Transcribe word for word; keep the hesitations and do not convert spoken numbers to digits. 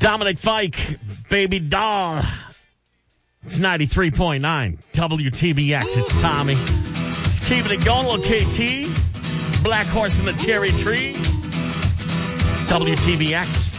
Dominic Fike, Baby Doll. It's ninety-three point nine W T B X. It's Tommy. Just keeping it going. Little K T. Black Horse in the Cherry Tree. It's W T B X.